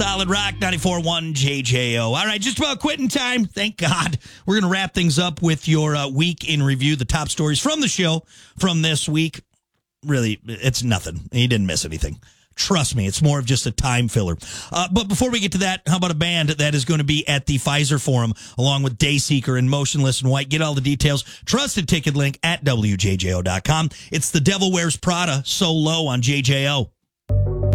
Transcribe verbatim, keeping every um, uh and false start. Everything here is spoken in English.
Solid Rock ninety-four point one J J O. All right, just about quitting time. Thank God. We're going to wrap things up with your uh, week in review, the top stories from the show from this week. Really, it's nothing. You didn't miss anything. Trust me, it's more of just a time filler. Uh, but before we get to that, how about a band that is going to be at the Pfizer Forum along with Dayseeker and Motionless in White? Get all the details. Trusted ticket link at W J J O dot com. It's The Devil Wears Prada, So Low on J J O.